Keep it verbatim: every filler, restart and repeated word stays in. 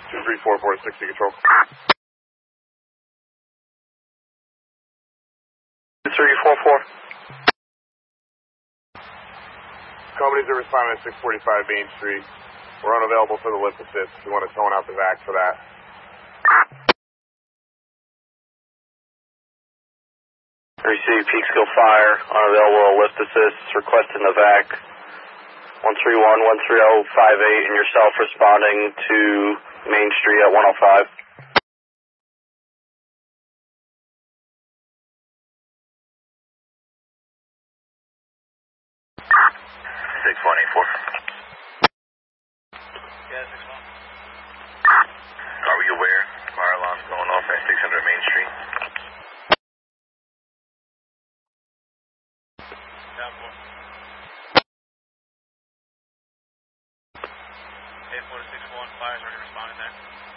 two three four four sixty control. two three four four. Companies are responding at six forty-five Main Street. We're unavailable for the lift assist if you want to tone out the vac for that. Receive Peekskill Fire, unavailable lift assist, requesting the vac. one three one one three zero five eight and yourself responding to Main Street at one oh five. six one eight four. Yeah, six one. Are we aware fire alarms going off at six hundred Main Street? Down four. eight four six one, fire's already responding there.